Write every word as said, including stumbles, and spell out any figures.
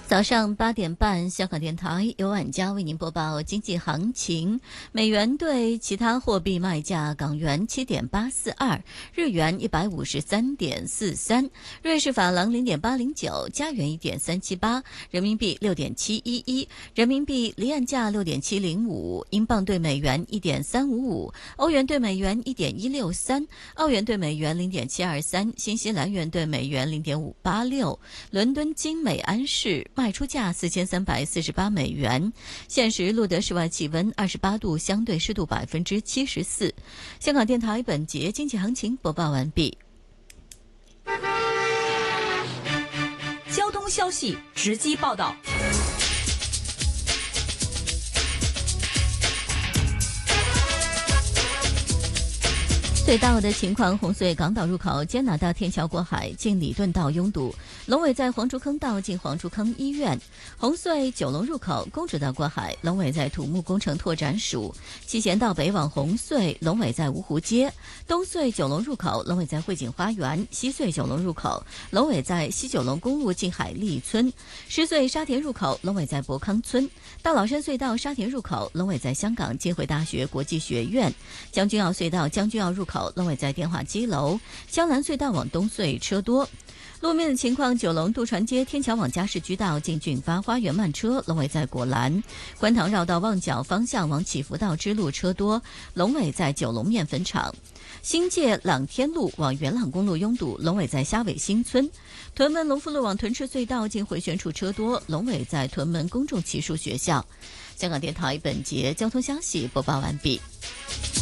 早上八点半，香港电台由晚家为您播报经济行情。美元对其他货币卖价：港元七点八四二，日元一百五十三点四三，瑞士法郎零点八零九，加元一点三七八，人民币六点七一一，人民币离岸价六点七零五，英镑对美元一点三五五，欧元对美元一点一六三，澳元对美元零点七二三，新西兰元对美元零点五八六。伦敦金美安士卖出价四千三百四十八美元，现时录得室外气温二十八度，相对湿度百分之七十四。香港电台本节经济行情播报完毕。 交通消息直击报道。 隧道的情况：红隧港岛入口坚拿道天桥过海近礼顿道拥堵，龙尾在黄竹坑道近黄竹坑医院；红隧九龙入口公主道过海，龙尾在土木工程拓展署；七贤道北往红隧，龙尾在芜湖街；东隧九龙入口，龙尾在汇景花园；西隧九龙入口，龙尾在西九龙公路近海利村；狮隧沙田入口，龙尾在博康村；大老山隧道沙田入口，龙尾在香港浸会大学国际学院；将军澳隧道将军澳入口，龙尾在电话机楼；江南隧道往东隧车多。路面的情况：九龙渡船街天桥往加士居道近俊发花园慢车，龙尾在果栏；观塘绕道旺角方向往祈福道支路车多，龙尾在九龙面粉厂；新界朗天路往元朗公路拥堵，龙尾在虾尾新村；屯门龙富路往屯赤隧道近回旋处车多，龙尾在屯门公众骑术学校。香港电台本节交通消息播报完毕。